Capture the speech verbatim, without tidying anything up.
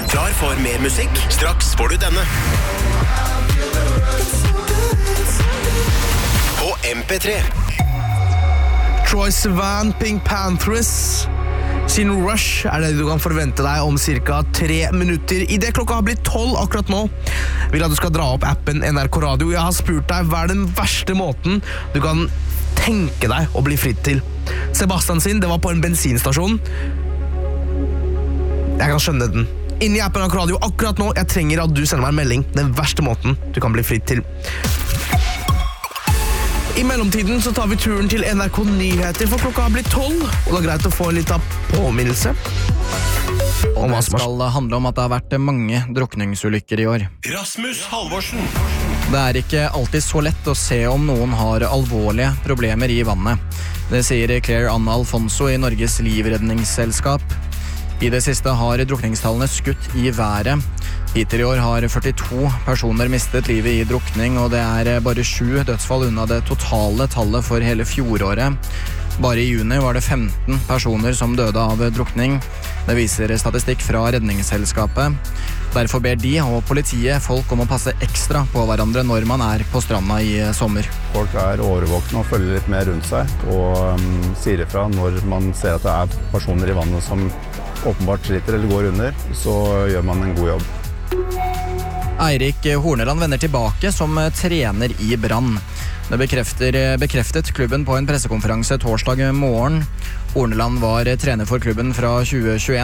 Klar for mer musikk? Straks får du denne. På M P tre. Troye Sivan, Pink Panthers sin Rush er det du kan forvente deg om cirka tre minutter. I det klokka har blitt tolv akkurat nå, vil at du skal dra opp appen N R K Radio. Jeg har spurt deg, hva er den verste måten du kan tenke deg å bli fritt til? Sebastian sin, det var på en bensinstasjon. Jeg kan skjønne den. Inni appen N R K Radio akkurat nå, jeg trenger at du sender meg en melding. Den verste måten du kan bli fritt til. I mellomtiden så tar vi turen til N R K Nyheter, for klokka har blitt tolv, og det er greit å få en liten påminnelse. Og det skal handle om at det har vært mange drukningsulykker i år. Rasmus Halvorsen. Det er ikke alltid så lett å se om noen har alvorlige problemer i vannet. Det sier Claire Anne Alfonso i Norges Livredningsselskap. I det siste har drukningstallene skutt i været. Hittil i år har førtito personer mistet livet i drukning, og det er bare sju dødsfall unna det totale tallet for hele fjoråret. Bare i juni var det femten personer som døde av drukning. Det viser statistikk fra Redningsselskapet. Derfor ber de og politiet folk om å passe ekstra på hverandre når man er på stranda i sommer. Folk er årvåkne og følger litt mer rundt seg, og um, sier ifra når man ser at det er personer i vannet som åpenbart sliter eller går under, så gjør man en god jobb. Eirik Horneland vender tilbake som trener i Brann. Det bekreftet klubben på en pressekonferanse torsdag morgen. Horneland var trener for klubben fra tjue tjueen